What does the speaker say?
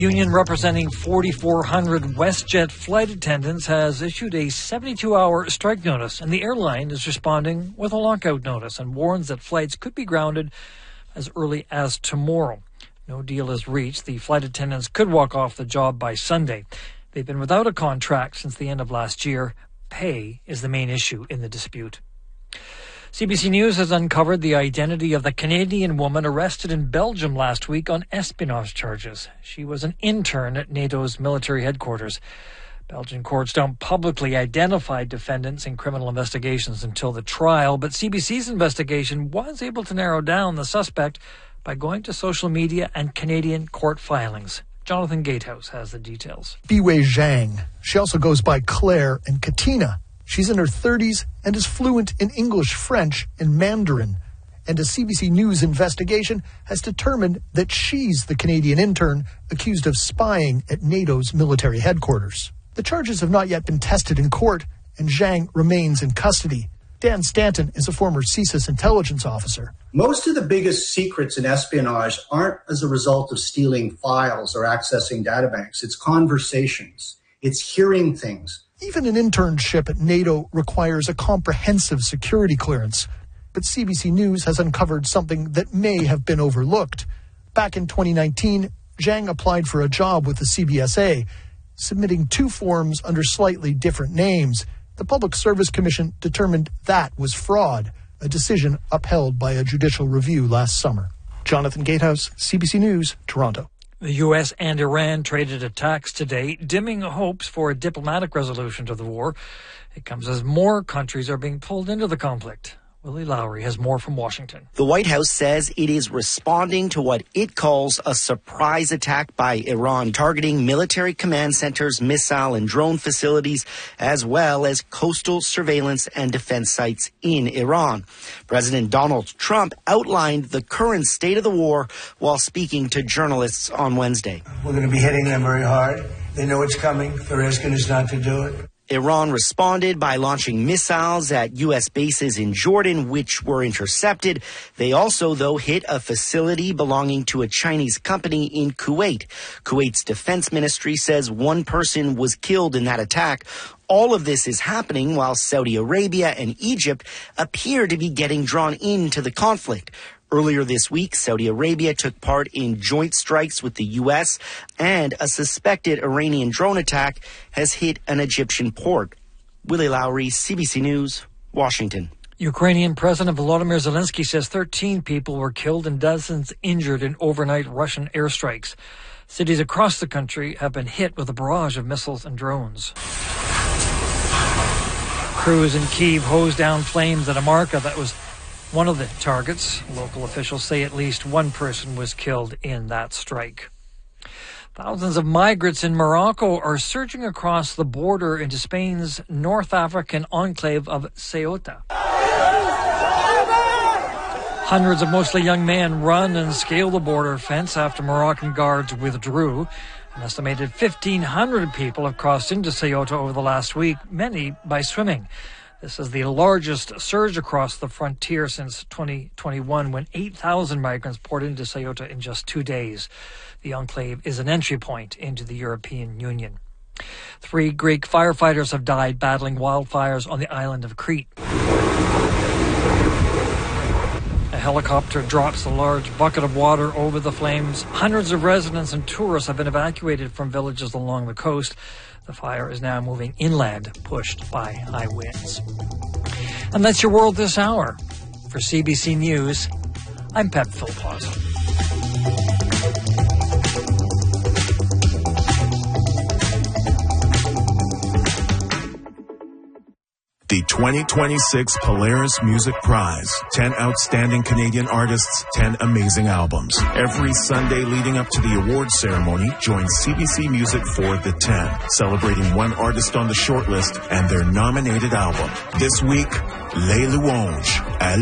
Union representing 4,400 WestJet flight attendants has issued a 72-hour strike notice, and the airline is responding with a lockout notice and warns that flights could be grounded as early as tomorrow. No deal is reached. The flight attendants could walk off the job by Sunday. They've been without a contract since the end of last year. Pay is the main issue in the dispute. CBC News has uncovered the identity of the Canadian woman arrested in Belgium last week on espionage charges. She was an intern at NATO's military headquarters. Belgian courts don't publicly identify defendants in criminal investigations until the trial, but CBC's investigation was able to narrow down the suspect by going to social media and Canadian court filings. Jonathan Gatehouse has the details. Biwei Zhang. She also goes by Claire and Katina. She's in her 30s and is fluent in English, French, and Mandarin. And a CBC News investigation has determined that she's the Canadian intern accused of spying at NATO's military headquarters. The charges have not yet been tested in court, and Zhang remains in custody. Dan Stanton is a former CSIS intelligence officer. Most of the biggest secrets in espionage aren't as a result of stealing files or accessing databanks. It's conversations. It's hearing things. Even an internship at NATO requires a comprehensive security clearance. But CBC News has uncovered something that may have been overlooked. Back in 2019, Zhang applied for a job with the CBSA, submitting 2 forms under slightly different names. The Public Service Commission determined that was fraud, a decision upheld by a judicial review last summer. Jonathan Gatehouse, CBC News, Toronto. The U.S. and Iran traded attacks today, dimming hopes for a diplomatic resolution to the war. It comes as more countries are being pulled into the conflict. Willie Lowry has more from Washington. The White House says it is responding to what it calls a surprise attack by Iran, targeting military command centers, missile and drone facilities, as well as coastal surveillance and defense sites in Iran. President Donald Trump outlined the current state of the war while speaking to journalists on Wednesday. We're going to be hitting them very hard. They know it's coming. They're asking us not to do it. Iran responded by launching missiles at U.S. bases in Jordan, which were intercepted. They also, though, hit a facility belonging to a Chinese company in Kuwait. Kuwait's defense ministry says 1 person was killed in that attack. All of this is happening while Saudi Arabia and Egypt appear to be getting drawn into the conflict. Earlier this week, Saudi Arabia took part in joint strikes with the U.S., and a suspected Iranian drone attack has hit an Egyptian port. Willie Lowry, CBC News, Washington. Ukrainian President Volodymyr Zelensky says 13 people were killed and dozens injured in overnight Russian airstrikes. Cities across the country have been hit with a barrage of missiles and drones. Crews in Kyiv hosed down flames at a market that was one of the targets. Local officials say at least 1 person was killed in that strike. Thousands of migrants in Morocco are surging across the border into Spain's North African enclave of Ceuta. Hundreds of mostly young men run and scale the border fence after Moroccan guards withdrew. An estimated 1,500 people have crossed into Ceuta over the last week, many by swimming. This is the largest surge across the frontier since 2021, when 8,000 migrants poured into Ceuta in just 2 days. The enclave is an entry point into the European Union. 3 Greek firefighters have died battling wildfires on the island of Crete. A helicopter drops a large bucket of water over the flames. Hundreds of residents and tourists have been evacuated from villages along the coast. The fire is now moving inland, pushed by high winds. And that's your world this hour. For CBC News, I'm Pep Filipazzo. The 2026 Polaris Music Prize. 10 outstanding Canadian artists, 10 amazing albums. Every Sunday leading up to the awards ceremony, join CBC Music for the 10, celebrating 1 artist on the shortlist and their nominated album. This week, Les Louanges.